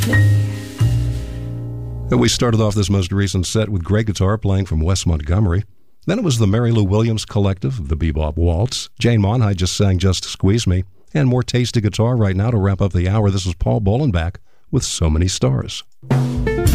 And we started off this most recent set with great guitar playing from Wes Montgomery. Then it was the Mary Lou Williams Collective of the Bebop Waltz. Jane Monheit just sang Just Squeeze Me. And more tasty guitar right now to wrap up the hour. This is Paul Bolenbach with So Many Stars.